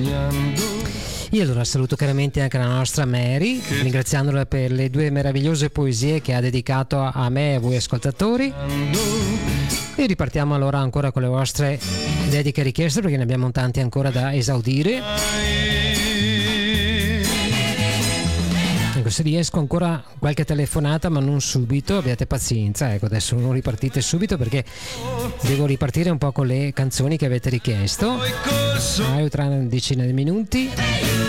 Io allora saluto chiaramente anche la nostra Mary, ringraziandola per le 2 meravigliose poesie che ha dedicato a me e a voi ascoltatori. E ripartiamo allora ancora con le vostre dediche richieste, perché ne abbiamo tanti ancora da esaudire. Ecco, se riesco ancora qualche telefonata, ma non subito, abbiate pazienza, ecco, adesso non ripartite subito perché devo ripartire un po' con le canzoni che avete richiesto. Tra una decina di minuti.